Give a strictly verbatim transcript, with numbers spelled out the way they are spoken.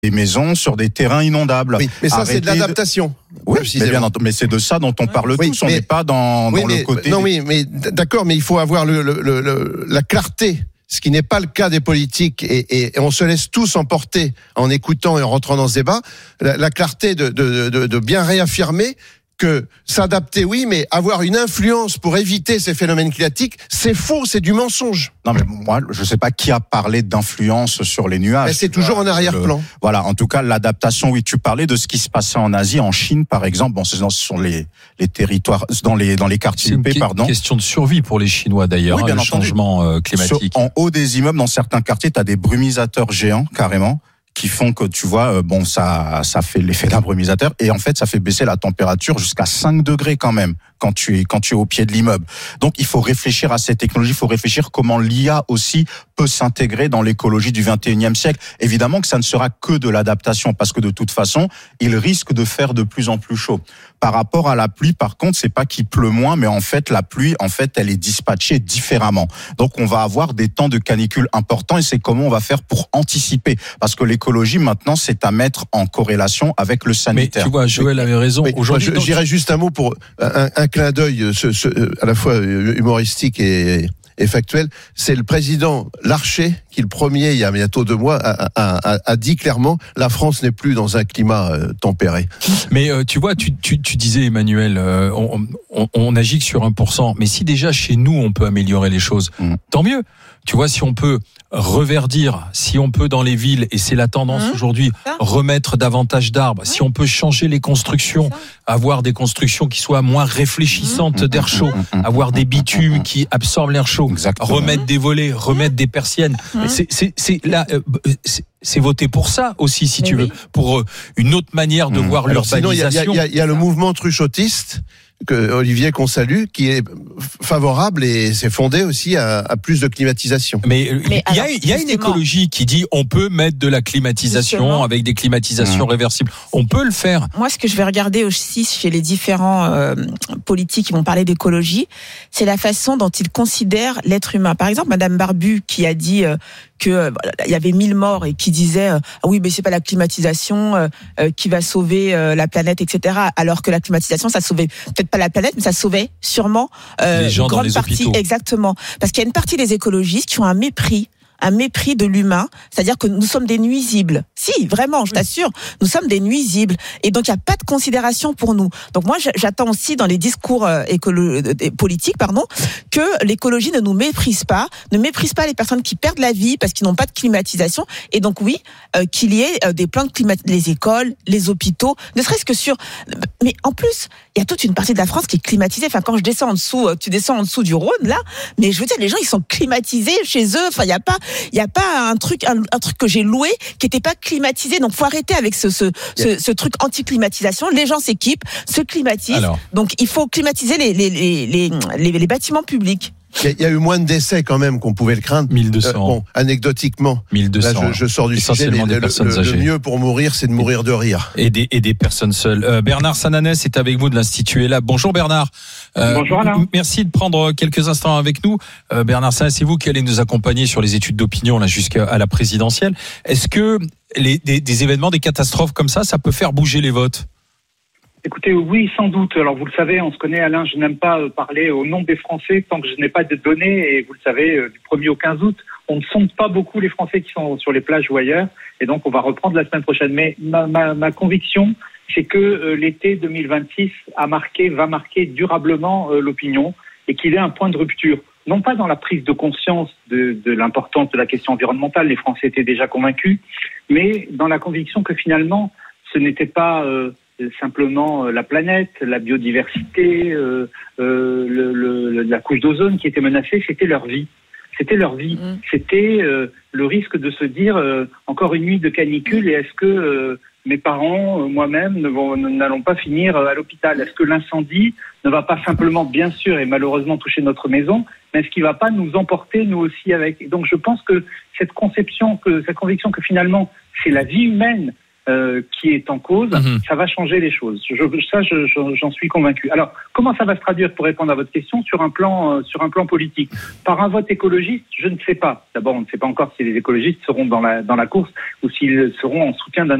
des maisons sur des terrains inondables. Oui, mais ça, Arrêtez c'est de l'adaptation. De... Oui, mais, bien, mais c'est de ça dont on parle oui, tous. On n'est pas dans, oui, dans mais, le côté... Non, oui, mais d'accord, mais il faut avoir le, le, le, le, la clarté. Ce qui n'est pas le cas des politiques, et, et, et on se laisse tous emporter en écoutant et en rentrant dans ce débat, la, la clarté de, de, de, de bien réaffirmer que s'adapter, oui, mais avoir une influence pour éviter ces phénomènes climatiques, c'est faux, c'est du mensonge. Non, mais moi, je sais pas qui a parlé d'influence sur les nuages. Mais c'est toujours voilà, en arrière-plan. Le, voilà, en tout cas, l'adaptation, oui, tu parlais de ce qui se passait en Asie, en Chine, par exemple. Bon, ce sont les, les territoires, dans les, dans les quartiers huppés, pardon. C'est une question de survie pour les Chinois, d'ailleurs, oui, hein, le changement euh, climatique. Sur, en haut des immeubles, dans certains quartiers, tu as des brumisateurs géants, carrément, qui font que, tu vois, euh, bon, ça, ça fait l'effet d'un brumisateur, et en fait, ça fait baisser la température jusqu'à cinq degrés quand même, quand tu es, quand tu es au pied de l'immeuble. Donc, il faut réfléchir à ces technologies, il faut réfléchir comment l'I A aussi peut s'intégrer dans l'écologie du vingt et unième siècle. Évidemment que ça ne sera que de l'adaptation, parce que de toute façon, il risque de faire de plus en plus chaud. Par rapport à la pluie, par contre, c'est pas qu'il pleut moins, mais en fait, la pluie, en fait, elle est dispatchée différemment. Donc, on va avoir des temps de canicule importants, et c'est comment on va faire pour anticiper. Parce que l'écologie, maintenant, c'est à mettre en corrélation avec le sanitaire. Mais tu vois, Joël avait raison. Mais, aujourd'hui, je, j'irais juste un mot pour un, un clin d'œil, ce, ce, à la fois humoristique et, et factuel. C'est le président Larcher qui, le premier, il y a bientôt deux mois, a, a, a, a dit clairement la France n'est plus dans un climat euh, tempéré. Mais euh, tu vois, tu, tu, tu disais, Emmanuel, euh, on, on, on agit que sur un pour cent. Mais si déjà chez nous, on peut améliorer les choses, mmh. tant mieux. Tu vois, si on peut reverdir, si on peut dans les villes, et c'est la tendance mmh. aujourd'hui, remettre davantage d'arbres, mmh. si on peut changer les constructions, avoir des constructions qui soient moins réfléchissantes mmh. d'air chaud, mmh. avoir des bitumes qui absorbent l'air chaud, exactement. Remettre des volets, remettre des persiennes, mmh. c'est, c'est, c'est là, euh, c'est, c'est voter pour ça aussi, si Mais tu oui. veux, pour euh, une autre manière de mmh. voir Alors l'urbanisation. Il y, y, y, y a le mouvement truchotiste que Olivier qu'on salue, qui est favorable et c'est fondé aussi à, à plus de climatisation. Mais il y a, y a une écologie qui dit on peut mettre de la climatisation justement. Avec des climatisations mmh. réversibles. On peut le faire. Moi, ce que je vais regarder aussi chez les différents euh, politiques qui vont parler d'écologie, c'est la façon dont ils considèrent l'être humain. Par exemple, Madame Barbu qui a dit euh, que euh, il y avait mille morts et qui disait euh, ah oui, mais c'est pas la climatisation euh, euh, qui va sauver euh, la planète, et cetera. Alors que la climatisation, ça sauvait peut-être pas la planète, mais ça sauvait sûrement euh, les gens une grande dans les partie. hôpitaux. Exactement, parce qu'il y a une partie des écologistes qui ont un mépris. un mépris de l'humain, c'est-à-dire que nous sommes des nuisibles. Si, vraiment, je t'assure, nous sommes des nuisibles. Et donc, il n'y a pas de considération pour nous. Donc, moi, j'attends aussi dans les discours euh, écolo- euh, politiques, pardon, que l'écologie ne nous méprise pas, ne méprise pas les personnes qui perdent la vie parce qu'ils n'ont pas de climatisation. Et donc, oui, euh, qu'il y ait euh, des plans de climatisation, les écoles, les hôpitaux, ne serait-ce que sur... Mais en plus, il y a toute une partie de la France qui est climatisée. Enfin, quand je descends en dessous, tu descends en dessous du Rhône, là, mais je veux dire, les gens, ils sont climatisés chez eux. Enfin, il n'y a pas... Il n'y a pas un truc, un, un truc que j'ai loué qui n'était pas climatisé. Donc, faut arrêter avec ce, ce, ce, ce truc anti-climatisation. Les gens s'équipent, se climatisent. Alors. Donc, il faut climatiser les, les, les, les, les, les bâtiments publics. Il y, y a eu moins de décès quand même qu'on pouvait le craindre. mille deux cents. Euh, bon, anecdotiquement. mille deux cents. Là, je, je sors du sujet, mais le, le, le mieux pour mourir, c'est de mourir de rire. Et des, et des personnes seules. Euh, Bernard Sananès est avec vous de l'Institut Ella. Bonjour Bernard. Euh, Bonjour Alain. Merci de prendre quelques instants avec nous. Euh, Bernard Sananès, c'est vous qui allez nous accompagner sur les études d'opinion là jusqu'à la présidentielle. Est-ce que les, des, des événements, des catastrophes comme ça, ça peut faire bouger les votes ? Écoutez, oui, sans doute. Alors, vous le savez, on se connaît, Alain, je n'aime pas parler au nom des Français tant que je n'ai pas de données. Et vous le savez, du premier au quinze août, on ne sonde pas beaucoup les Français qui sont sur les plages ou ailleurs. Et donc, on va reprendre la semaine prochaine. Mais ma, ma, ma conviction, c'est que euh, l'été deux mille vingt-six a marqué, va marquer durablement euh, l'opinion et qu'il est un point de rupture. Non pas dans la prise de conscience de, de l'importance de la question environnementale, les Français étaient déjà convaincus, mais dans la conviction que finalement, ce n'était pas... Euh, simplement la planète, la biodiversité, euh, euh, le, le, la couche d'ozone qui était menacée, c'était leur vie. C'était leur vie. Mmh. C'était euh, le risque de se dire euh, encore une nuit de canicule et est-ce que euh, mes parents, euh, moi-même, ne vont, n'allons pas finir à l'hôpital ? Est-ce que l'incendie ne va pas simplement, bien sûr et malheureusement, toucher notre maison, mais est-ce qu'il ne va pas nous emporter, nous aussi, avec ? Et donc je pense que cette conception, que, cette conviction que finalement, c'est la vie humaine euh, qui est en cause, mmh. ça va changer les choses. Je, ça, je, je, j'en suis convaincu. Alors, comment ça va se traduire, pour répondre à votre question, sur un plan, euh, sur un plan politique? Par un vote écologiste, je ne sais pas. D'abord, on ne sait pas encore si les écologistes seront dans la, dans la course ou s'ils seront en soutien d'un